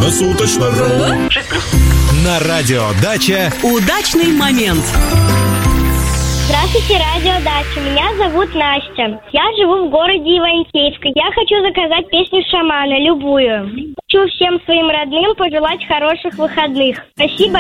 Круглосуточно. На радио «Дача» удачный момент. Здравствуйте, радио Дача. Меня зовут Настя. Я живу в городе Ивантеевск. Я хочу заказать песню Шамана, любую. Хочу всем своим родным пожелать хороших выходных. Спасибо,